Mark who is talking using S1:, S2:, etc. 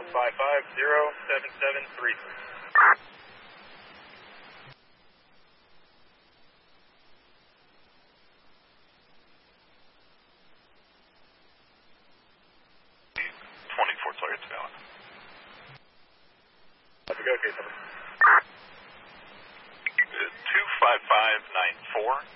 S1: 155-07733.
S2: 24 targets down.
S1: How's it go, case number?
S2: 25594.